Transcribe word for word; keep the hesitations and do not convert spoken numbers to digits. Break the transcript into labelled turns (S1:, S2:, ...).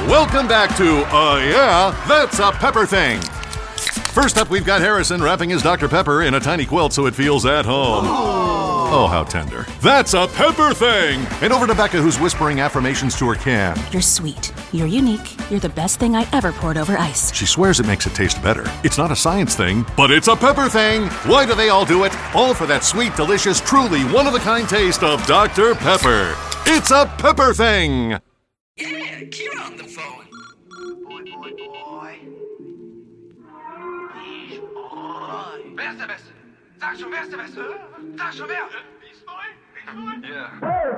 S1: Welcome back to, uh, yeah, That's a Pepper Thing. First up, we've got Harrison wrapping his Doctor Pepper in a tiny quilt so it feels at home. Oh, how tender. That's a Pepper Thing! And over to Becca, who's whispering affirmations to her can.
S2: You're sweet. You're unique. You're the best thing I ever poured over ice.
S1: She swears it makes it taste better. It's not a science thing, but it's a Pepper Thing! Why do they all do it? All for that sweet, delicious, truly one-of-a-kind taste of Doctor Pepper. It's a Pepper Thing!
S3: Yeah, Kira on the phone.
S4: Boy, boy, boy. Please, boy.
S5: Wer ist der Beste? Sag schon, wer ist der Beste? Sag schon, wer?
S4: Beast Boy? Beast Boy?
S5: Ja.